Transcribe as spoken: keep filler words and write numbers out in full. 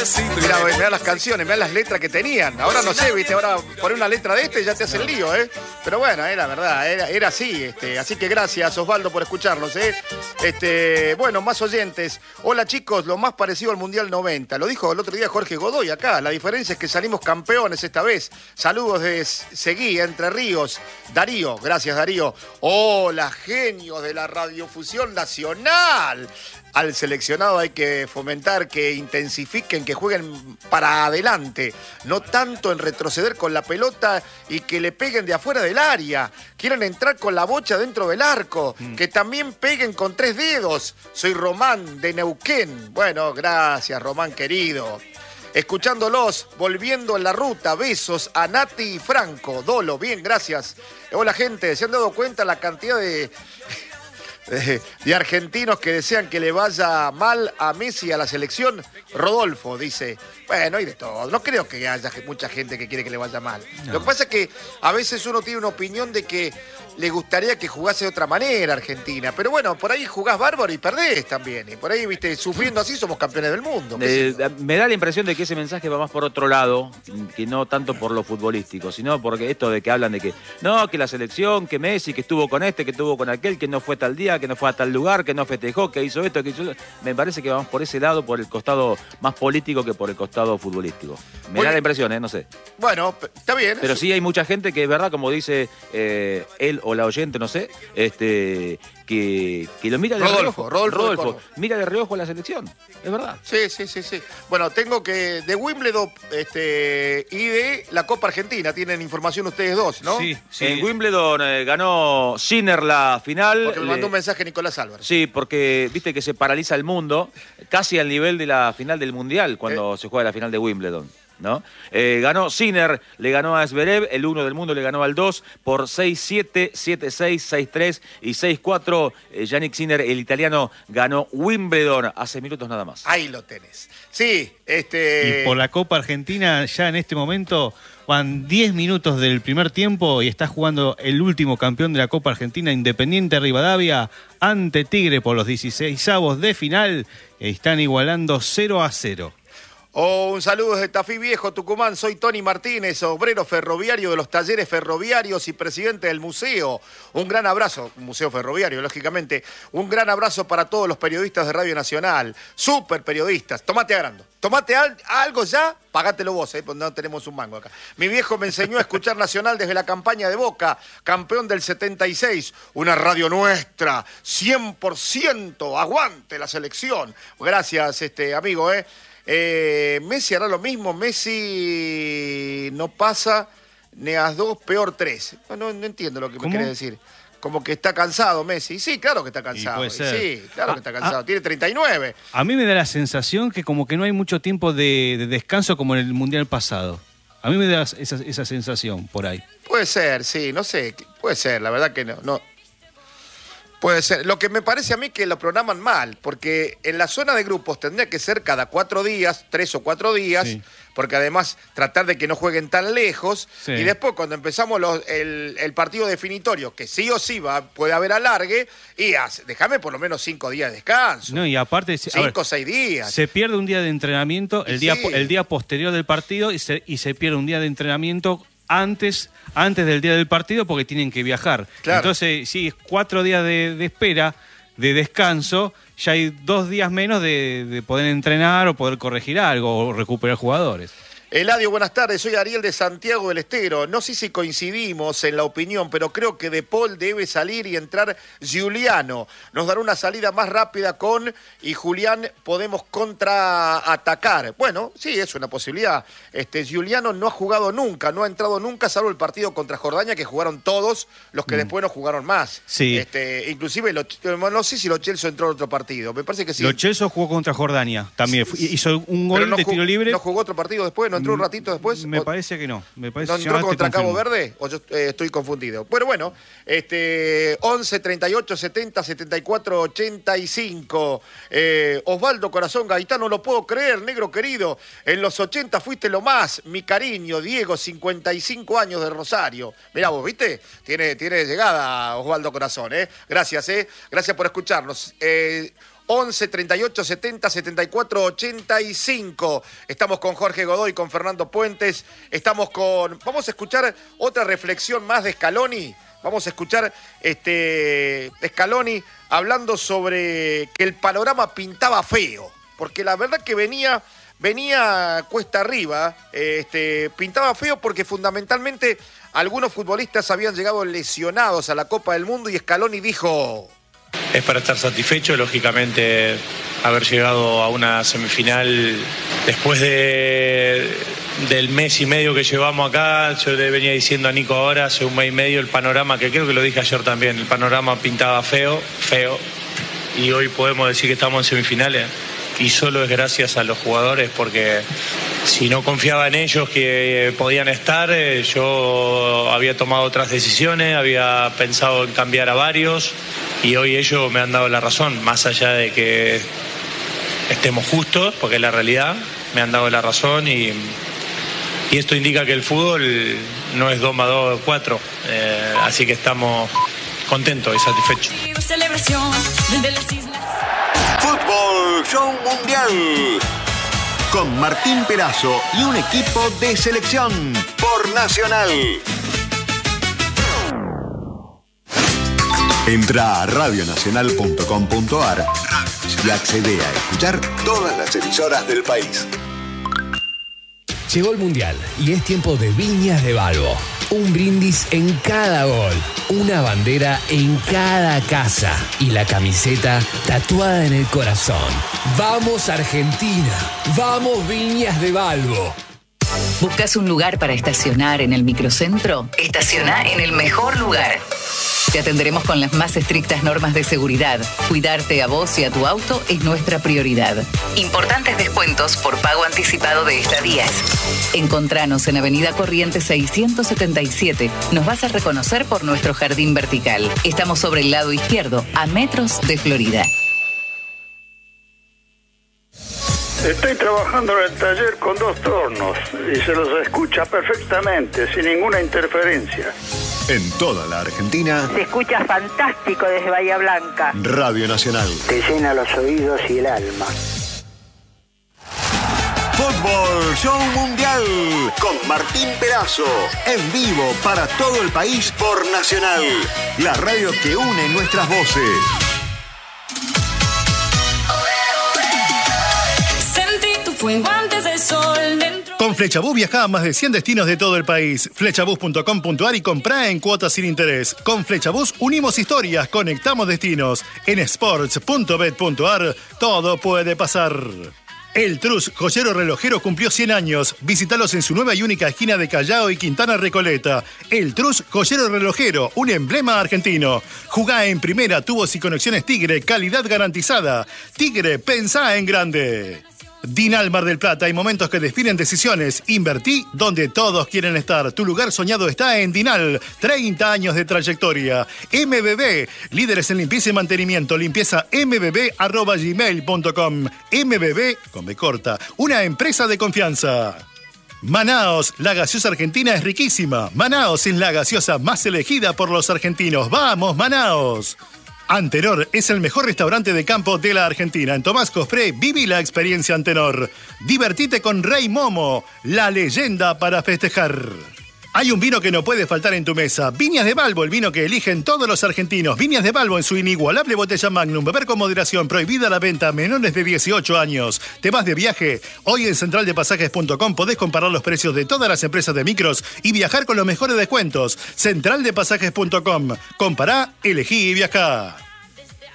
Mirá, mirá las canciones, mirá las letras que tenían. Ahora no sé, viste, ahora poner una letra de este y ya te hace el lío, ¿eh? Pero bueno, era verdad, era, era así, este. Así que gracias, Osvaldo, por escucharnos, ¿eh? Este, bueno, más oyentes. Hola, chicos, lo más parecido al Mundial noventa. Lo dijo el otro día Jorge Godoy acá. La diferencia es que salimos campeones esta vez. Saludos de Seguí, Entre Ríos. Darío, gracias, Darío. Hola, genios de la radiofusión nacional. Al seleccionado hay que fomentar que intensifiquen, que jueguen para adelante, no tanto en retroceder con la pelota y que le peguen de afuera del área. Quieren entrar con la bocha dentro del arco, mm. que también peguen con tres dedos. Soy Román de Neuquén. Bueno, gracias, Román querido. Escuchándolos, volviendo en la ruta. Besos a Nati y Franco. Dolo, bien, gracias. Hola, gente, ¿se han dado cuenta la cantidad de... de argentinos que desean que le vaya mal a Messi y a la selección? Rodolfo dice, bueno, hay de todo. No creo que haya mucha gente que quiere que le vaya mal. No. Lo que pasa es que a veces uno tiene una opinión de que le gustaría que jugase de otra manera Argentina. Pero bueno, por ahí jugás bárbaro y perdés también. Y por ahí, viste, sufriendo así somos campeones del mundo. Eh, me da la impresión de que ese mensaje va más por otro lado, que no tanto por lo futbolístico, sino porque esto de que hablan de que no, que la selección, que Messi, que estuvo con este, que estuvo con aquel, que no fue tal día, que no fue a tal lugar, que no festejó, que hizo esto, que hizo eso. Me parece que vamos por ese lado, por el costado más político que por el costado futbolístico. Me bueno, da la impresión, ¿eh? No sé. Bueno, está bien. Pero sí hay mucha gente que es verdad, como dice eh, él o la oyente, no sé, este que, que lo mira de Rodolfo, reojo. Rodolfo, Rodolfo mira de reojo a la selección, es verdad. Sí, sí, sí, sí. Bueno, tengo que de Wimbledon este, y de la Copa Argentina tienen información ustedes dos, ¿no? Sí, sí. En Wimbledon eh, ganó Sinner la final. Porque me mandó un mensaje Nicolás Álvarez. Sí, porque viste que se paraliza el mundo, casi al nivel de la final del Mundial, cuando eh. se juega la final de Wimbledon, ¿no? Eh, ganó Sinner, le ganó a Zverev, el uno del mundo le ganó al dos por seis siete, siete seis, seis tres y seis cuatro. Eh, Yannick Sinner, el italiano, ganó Wimbledon hace minutos nada más. Ahí lo tenés. Sí, este... Y por la Copa Argentina ya en este momento van diez minutos del primer tiempo y está jugando el último campeón de la Copa Argentina, Independiente Rivadavia, ante Tigre por los dieciseisavos de final. Están igualando cero a cero. Oh, un saludo desde Tafí Viejo, Tucumán. Soy Tony Martínez, obrero ferroviario de los talleres ferroviarios y presidente del museo. Un gran abrazo, museo ferroviario, lógicamente. Un gran abrazo para todos los periodistas de Radio Nacional. Súper periodistas. Tomate agrando. Tomate al, algo ya, pagátelo vos, eh, pues no tenemos un mango acá. Mi viejo me enseñó a escuchar Nacional desde la campaña de Boca, campeón del setenta y seis. Una radio nuestra, cien por ciento. Aguante la selección. Gracias, este amigo, eh. Eh, Messi hará lo mismo. Messi no pasa, Neas dos, peor tres. No, no, no entiendo lo que ¿Cómo? me quiere decir. Como que está cansado Messi. Sí, claro que está cansado. Sí, claro ah, que está cansado. Ah, Tiene treinta y nueve. A mí me da la sensación que como que no hay mucho tiempo de, de descanso como en el Mundial pasado. A mí me da esa, esa sensación por ahí. Puede ser, sí, no sé. Puede ser, la verdad que no. no. Puede ser. Lo que me parece a mí que lo programan mal, porque en la zona de grupos tendría que ser cada cuatro días, tres o cuatro días, sí. Porque además tratar de que no jueguen tan lejos, sí. Y después cuando empezamos los, el, el partido definitorio, que sí o sí va, puede haber alargue, y hace, déjame por lo menos cinco días de descanso. No, y aparte... Cinco o seis días. Se pierde un día de entrenamiento el, sí. día, el día posterior del partido y se, y se pierde un día de entrenamiento Antes, antes del día del partido porque tienen que viajar. Claro. Entonces, sí, es cuatro días de, de espera, de descanso, ya hay dos días menos de, de poder entrenar o poder corregir algo o recuperar jugadores. Eladio, buenas tardes. Soy Ariel de Santiago del Estero. No sé si coincidimos en la opinión, pero creo que De Paul debe salir y entrar Giuliano. Nos dará una salida más rápida con y Julián podemos contraatacar. Bueno, sí, es una posibilidad. Este, Giuliano no ha jugado nunca, no ha entrado nunca, salvo el partido contra Jordania, que jugaron todos los que mm. después no jugaron más. Sí. Este, inclusive, lo, no sé si Lo Celso entró en otro partido. Me parece que sí. Lo Celso jugó contra Jordania también. Sí. Hizo un gol no de tiro libre. ¿No jugó otro partido después? ¿No entró un ratito después? Me parece que no. Me parece ¿No entró contra Cabo Verde? ¿O yo eh, estoy confundido? Bueno, bueno. Este, once, treinta y ocho, setenta, setenta y cuatro, ochenta y cinco. Eh, Osvaldo Corazón Gaitán, no lo puedo creer, negro querido. En los ochenta fuiste lo más. Mi cariño, Diego, cincuenta y cinco años de Rosario. Mirá vos, ¿viste? Tiene, tiene llegada Osvaldo Corazón, ¿eh? Gracias, ¿eh? Gracias por escucharnos. Eh... once, treinta y ocho, setenta, setenta y cuatro, ochenta y cinco. Estamos con Jorge Godoy, con Fernando Puentes. Estamos con... Vamos a escuchar otra reflexión más de Scaloni. Vamos a escuchar este Scaloni hablando sobre que el panorama pintaba feo. Porque la verdad que venía... Venía cuesta arriba, este, pintaba feo porque fundamentalmente algunos futbolistas habían llegado lesionados a la Copa del Mundo y Scaloni dijo... Es para estar satisfecho, lógicamente, haber llegado a una semifinal después de, del mes y medio que llevamos acá. Yo le venía diciendo a Nico ahora, hace un mes y medio, el panorama, que creo que lo dije ayer también, el panorama pintaba feo, feo, y hoy podemos decir que estamos en semifinales. Y solo es gracias a los jugadores, porque si no confiaba en ellos que podían estar, yo había tomado otras decisiones, había pensado en cambiar a varios y hoy ellos me han dado la razón, más allá de que estemos justos, porque es la realidad, me han dado la razón y, y esto indica que el fútbol no es dos más dos, cuatro, eh, así que estamos contentos y satisfechos. Fútbol Show Mundial con Martín Perazo y un equipo de selección por Nacional. Entra a radio nacional punto com punto a r y accede a escuchar todas las emisoras del país. Llegó el Mundial y es tiempo de Viñas de Balbo. Un brindis en cada gol, una bandera en cada casa y la camiseta tatuada en el corazón. ¡Vamos Argentina! ¡Vamos Viñas de Balbo! ¿Buscas un lugar para estacionar en el microcentro? Estaciona en el mejor lugar. Te atenderemos con las más estrictas normas de seguridad. Cuidarte a vos y a tu auto es nuestra prioridad. Importantes descuentos por pago anticipado de estadías. Encontranos en Avenida Corrientes seiscientos setenta y siete. Nos vas a reconocer por nuestro jardín vertical. Estamos sobre el lado izquierdo, a metros de Florida. Estoy trabajando en el taller con dos tornos y se los escucha perfectamente, sin ninguna interferencia. En toda la Argentina, se escucha fantástico desde Bahía Blanca. Radio Nacional. Te llena los oídos y el alma. Fútbol Show Mundial con Martín Perazo. En vivo para todo el país por Nacional. La radio que une nuestras voces. Antes del sol dentro... Con Flechabús viajá a más de cien destinos de todo el país. Flechabús punto com punto a r y comprá en cuotas sin interés. Con Flechabús unimos historias, conectamos destinos. En sports punto bet punto a r todo puede pasar. El Trus, joyero relojero, cumplió cien años. Visítalos en su nueva y única esquina de Callao y Quintana Recoleta. El Trus, joyero relojero, un emblema argentino. Jugá en primera, tubos y conexiones Tigre, calidad garantizada. Tigre, pensá en grande. Dinal Mar del Plata, hay momentos que definen decisiones. Invertí donde todos quieren estar. Tu lugar soñado está en Dinal. treinta años de trayectoria. M B B, líderes en limpieza y mantenimiento. Limpieza m b b arroba gmail punto com. M B B, con B corta, una empresa de confianza. Manaos, la gaseosa argentina es riquísima. Manaos es la gaseosa más elegida por los argentinos. ¡Vamos, Manaos! Antenor es el mejor restaurante de campo de la Argentina. En Tomás Cospré, viví la experiencia Antenor. Divertite con Rey Momo, la leyenda para festejar. Hay un vino que no puede faltar en tu mesa. Viñas de Balbo, el vino que eligen todos los argentinos. Viñas de Balbo en su inigualable botella Magnum. Beber con moderación. Prohibida la venta a menores de dieciocho años. ¿Te vas de viaje? Hoy en central de pasajes punto com podés comparar los precios de todas las empresas de micros y viajar con los mejores descuentos. central de pasajes punto com. Compará, elegí y viajá.